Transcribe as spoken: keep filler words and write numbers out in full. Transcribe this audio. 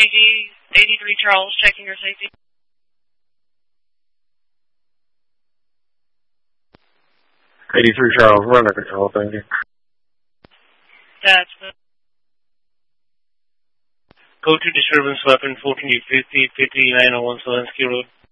D, eighty-three Charles, checking your safety. eighty-three Charles, run under control, thank you. That's the... Go to disturbance weapon, fourteen fifty, fifty-nine oh one Zelensky Road.